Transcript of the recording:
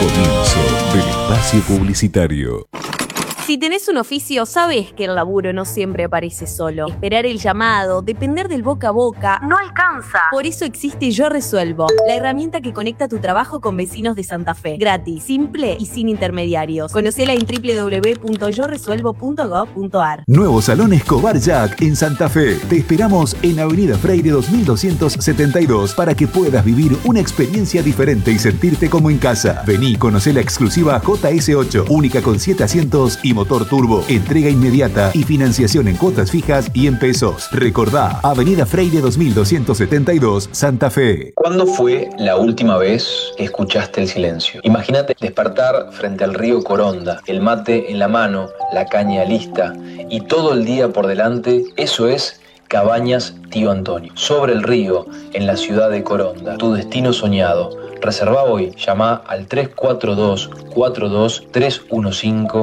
Comienzo del espacio publicitario. Si tenés un oficio, sabés que el laburo no siempre aparece solo. Esperar el llamado, depender del boca a boca, no alcanza. Por eso existe Yo Resuelvo, la herramienta que conecta tu trabajo con vecinos de Santa Fe. Gratis, simple y sin intermediarios. Conocela en www.yoresuelvo.gov.ar. Nuevo Salón Escobar Jack en Santa Fe. Te esperamos en Avenida Freire 2272 para que puedas vivir una experiencia diferente y sentirte como en casa. Vení, conocé la exclusiva JS8, única con 7 asientos y motor turbo, entrega inmediata y financiación en cuotas fijas y en pesos. Recordá, Avenida Freire 2272, Santa Fe. ¿Cuándo fue la última vez que escuchaste el silencio? Imagínate despertar frente al río Coronda, el mate en la mano, la caña lista y todo el día por delante. Eso es Cabañas Tío Antonio. Sobre el río, en la ciudad de Coronda, tu destino soñado. Reserva hoy, llama al 342-42315.